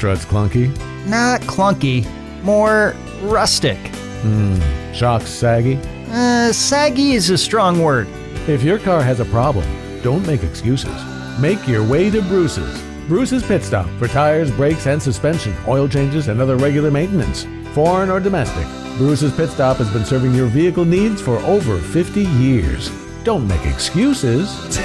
struts clunky? Not clunky, more rustic. Shocks saggy? Saggy is a strong word. If your car has a problem, don't make excuses. Make your way to Bruce's. Bruce's Pit Stop for tires, brakes, and suspension, oil changes, and other regular maintenance. Foreign or domestic, Bruce's Pit Stop has been serving your vehicle needs for over 50 years. Don't make excuses.